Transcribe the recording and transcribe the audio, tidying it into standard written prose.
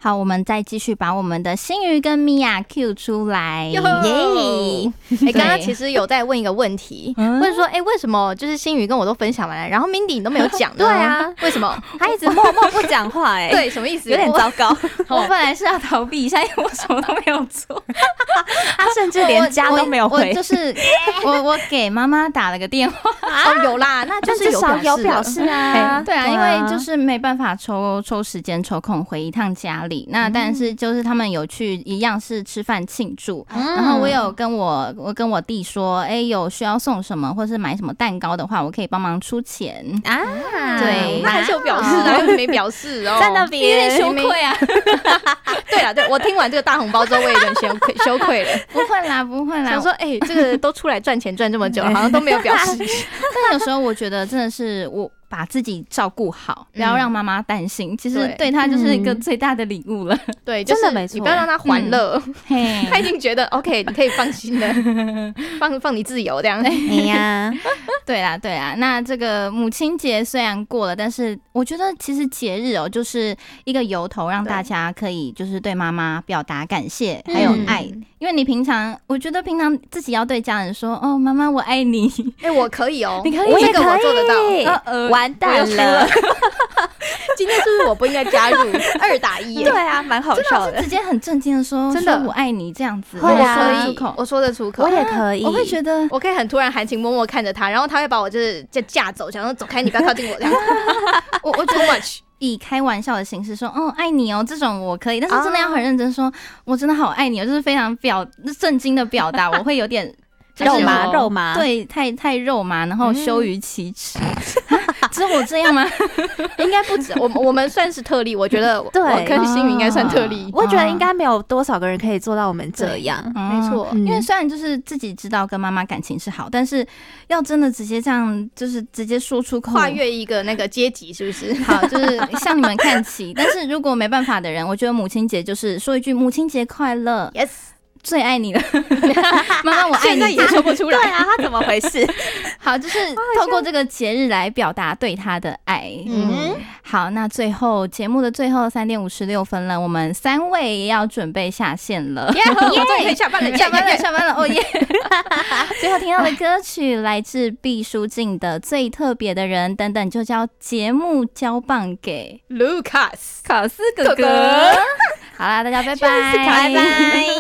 好，我们再继续把我们的新宇跟米娅 Q 出来，耶！ 刚刚其实有在问一个问题，问说，为什么就是新宇跟我都分享完了，然后 Mindy 你都没有讲呢？ 对啊， 为什么？ 他一直默默不讲话， 对，什么意思？ 有点糟糕。 我本来是要逃避一下，因为我什么都没有做， 他甚至连家都没有回。 我就是我给妈妈打了个电话， 有啦，那就是至少有表示啊。 对啊，因为就是没办法抽时间抽空回一趟家里。那但是就是他们有去一样是吃饭庆祝，然后我有跟我弟说，有需要送什么或是买什么蛋糕的话，我可以帮忙出钱啊。对， 那还是有表示啊，又没表示哦， 在那边有点羞愧啊。 对啦，对我听完这个大红包之后，我也有点羞愧了。 不会啦，不会啦。 想说，这个都出来赚钱赚这么久了，好像都没有表示。 但有时候我觉得真的是我把自己照顾好，不要让妈妈担心，其实对她就是一个最大的礼物了。 对，真的没错，你不要让她欢乐，她已经觉得 OK， 你可以放心的，放你自由这样。 哎呀， 对啦，那这个母亲节虽然过了，但是我觉得其实节日就是一个由头，让大家可以就是对妈妈表达感谢还有爱。因为你我觉得平常自己要对家人说，哦，妈妈我爱你。 我可以哦， 你可以， 我也可以， 我做得到。 完蛋了， 今天是不是我不应该加入2打1？ 对啊，蛮好笑的， 直接很震惊的说，真的我爱你这样子， 会啊， 我说得出口， 我也可以， 我会觉得我可以很突然含情脉脉看着他，然后他会把我就是架走，想说走开，你不要靠近我这样。 我觉得以开玩笑的形式说，爱你哦，这种我可以，但是真的要很认真说，我真的好爱你哦，就是非常震惊的表达，我会有点肉麻， 对，太肉麻，然后羞于启齿。只有我这样吗？ 应该不止，我们算是特例，我觉得我跟新宇应该算特例。 我觉得应该没有多少个人可以做到我们这样， 没错。 因为虽然就是自己知道跟妈妈感情是好，但是要真的直接这样，就是直接说出口， 跨越一个那个阶级，是不是？ 好，就是向你们看齐。但是如果没办法的人，我觉得母亲节就是说一句母亲节快乐 ，yes。 最爱你了，妈妈我爱你， 现在也说不出来。 对啊，他怎么回事？ 好，就是透过这个节日来表达对他的爱。好，那最后节目的最后3点56分了，我们3位也要准备下线了。 我终于可以下班了， 下班了，哦耶！最后听到的歌曲来自毕书尽的《最特别的人》，等等就将节目交棒给卢卡斯哥哥。好啦，大家拜拜， 拜拜。